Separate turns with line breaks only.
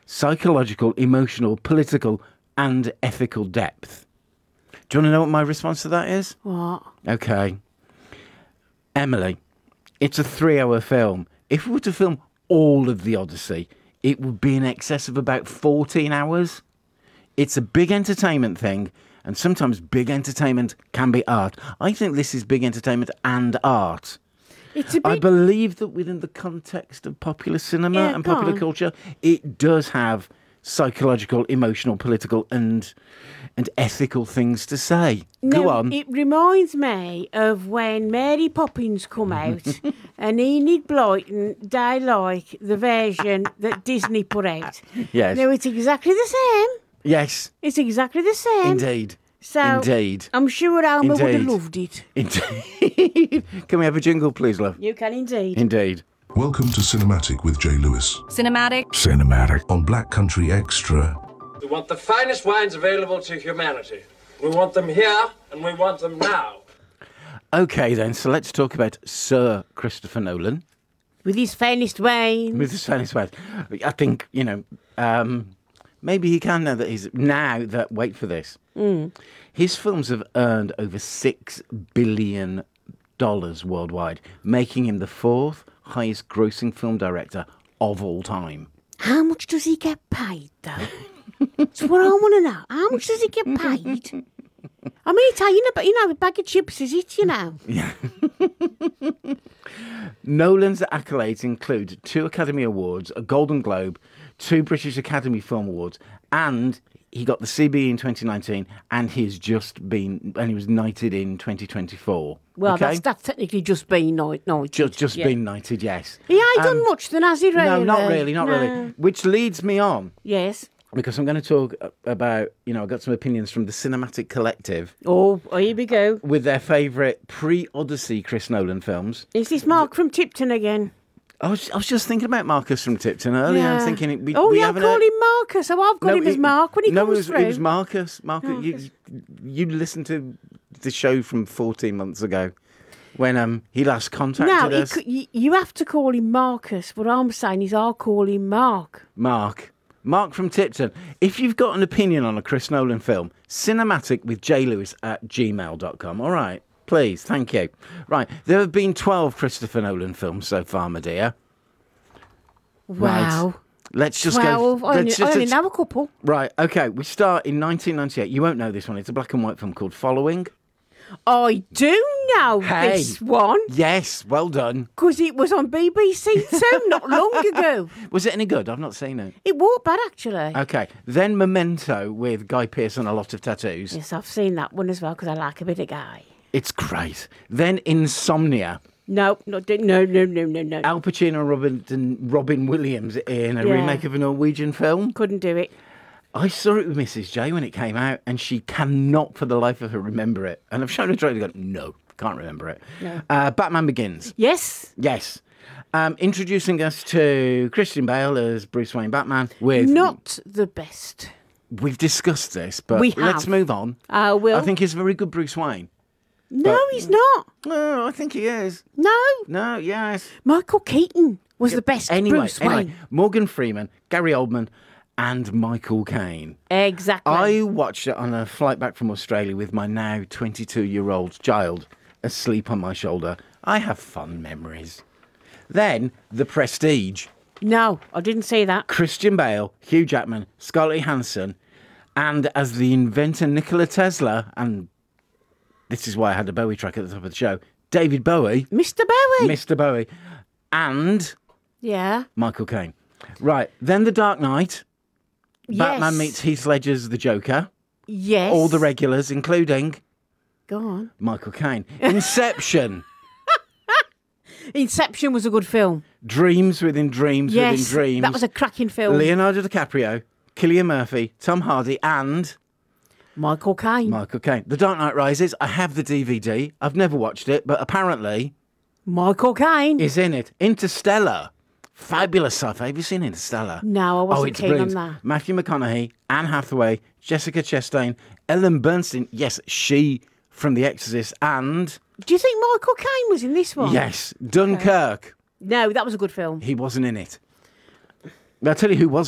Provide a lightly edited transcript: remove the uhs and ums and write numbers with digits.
psychological, emotional, political, and ethical depth. Do you want to know what my response to that is?
What?
Okay. Emily, it's a 3-hour film. If we were to film all of the Odyssey, it would be in excess of about 14 hours. It's a big entertainment thing, and sometimes big entertainment can be art. I think this is big entertainment and art.
It's a bit...
I believe that within the context of popular cinema and popular culture, it does have psychological, emotional, political, and ethical things to say. Go on.
It reminds me of when Mary Poppins come out and Enid Blyton, they like the version that Disney put out.
Yes.
Now, it's exactly the same.
Yes.
It's exactly the same.
Indeed.
So,
Indeed.
I'm sure Alma would have
Indeed.
loved it.
Indeed. Can we have a jingle, please, love?
You can indeed.
Indeed.
Welcome to Cinematic with Jay Lewis.
Cinematic.
On Black Country Extra.
We want the finest wines available to humanity. We want them here, and we want them now.
Okay, then, so let's talk about Sir Christopher Nolan.
With his finest wine.
With his finest wine. I think, maybe he can wait for this. His films have earned over $6 billion worldwide, making him the 4th highest grossing film director of all time.
How much does he get paid, though? That's what I want to know. How much does he get paid? I mean, a bag of chips, is it,
Yeah. Nolan's accolades include 2 Academy Awards, a Golden Globe, 2 British Academy Film Awards, and he got the CBE in 2019, and he was knighted in 2024.
Well,
okay?
that's technically just been knighted.
Just been knighted, yes.
He ain't done much then, has he, really?
No, not really. Which leads me on.
Yes.
Because I'm going to talk about, I've got some opinions from the Cinematic Collective.
Oh, here we go.
With their favourite pre-Odyssey Chris Nolan films.
Is this Mark from Tipton again?
I was just thinking about Marcus from Tipton earlier.
Yeah.
I'm thinking...
I call him Marcus. Oh, I've got him as Mark when he comes through.
No, it was Marcus. Marcus. You listened to the show from 14 months ago when he last contacted us.
You have to call him Marcus. What I'm saying is I'll call him Mark.
Mark from Tipton. If you've got an opinion on a Chris Nolan film, cinematicwithjlewis@gmail.com. All right. Please, thank you. Right, there have been 12 Christopher Nolan films so far, my dear.
Wow.
Right. Let's just
12.
go.
I only know a couple.
Right, okay, we start in 1998. You won't know this one. It's a black and white film called Following.
I do know this one.
Yes, well done.
Because it was on BBC Two not long ago.
Was it any good? I've not seen it.
It wasn't bad, actually.
Okay, then Memento with Guy Pearce and a lot of tattoos.
Yes, I've seen that one as well because I like a bit of Guy.
It's great. Then Insomnia.
No. Al
Pacino and Robin Williams in a remake of a Norwegian film.
Couldn't do it.
I saw it with Mrs. J when it came out, and she cannot for the life of her remember it. And I've shown her a trailer and gone, no, can't remember it.
No.
Batman Begins.
Yes.
Introducing us to Christian Bale as Bruce Wayne Batman with...
Not the best.
We've discussed this, but
We have.
let's move on.
I think
he's a very good Bruce Wayne.
No, he's not.
No, I think he is.
No,
yes.
Michael Keaton was the best Bruce Wayne.
Morgan Freeman, Gary Oldman, and Michael Caine.
Exactly.
I watched it on a flight back from Australia with my now 22-year-old child asleep on my shoulder. I have fond memories. Then, The Prestige.
No, I didn't see that.
Christian Bale, Hugh Jackman, Scarlett Johansson, and as the inventor Nikola Tesla, and this is why I had a Bowie track at the top of the show, David Bowie.
Mr. Bowie.
And Michael Caine. Right, then The Dark Knight.
Yes.
Batman meets Heath Ledger's The Joker.
Yes.
All the regulars, including...
Go on.
Michael Caine. Inception.
Inception was a good film.
Dreams within dreams within dreams.
That was a cracking film.
Leonardo DiCaprio, Cillian Murphy, Tom Hardy, and...
Michael Caine.
The Dark Knight Rises. I have the DVD. I've never watched it, but apparently...
Michael Caine
is in it. Interstellar. Fabulous stuff. Have you seen Interstellar?
No, I wasn't keen on that.
Matthew McConaughey, Anne Hathaway, Jessica Chastain, Ellen Bernstein. Yes, she from The Exorcist. And...
Do you think Michael Caine was in this one?
Yes. Dunkirk.
No, that was a good film.
He wasn't in it. I'll tell you who was